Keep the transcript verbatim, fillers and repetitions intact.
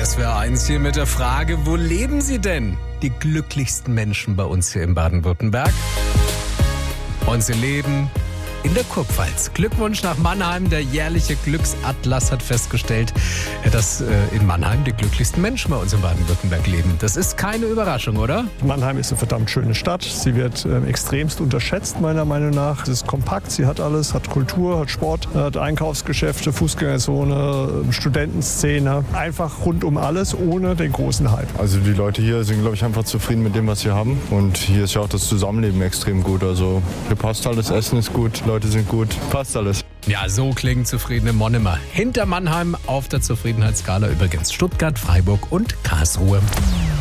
S W R eins hier mit der Frage, wo leben Sie denn? Die glücklichsten Menschen bei uns hier in Baden-Württemberg. Und sie leben in der Kurpfalz. Glückwunsch nach Mannheim. Der jährliche Glücksatlas hat festgestellt, dass in Mannheim die glücklichsten Menschen bei uns in Baden-Württemberg leben. Das ist keine Überraschung, oder? Mannheim ist eine verdammt schöne Stadt. Sie wird äh, extremst unterschätzt, meiner Meinung nach. Sie ist kompakt, sie hat alles, hat Kultur, hat Sport, hat Einkaufsgeschäfte, Fußgängerzone, Studentenszene. Einfach rund um alles, ohne den großen Hype. Also die Leute hier sind, glaube ich, einfach zufrieden mit dem, was sie haben. Und hier ist ja auch das Zusammenleben extrem gut. Also hier passt alles, Essen ist gut, Leute sind gut, passt alles. Ja, so klingen zufriedene Monnimer. Hinter Mannheim auf der Zufriedenheitsskala übrigens Stuttgart, Freiburg und Karlsruhe.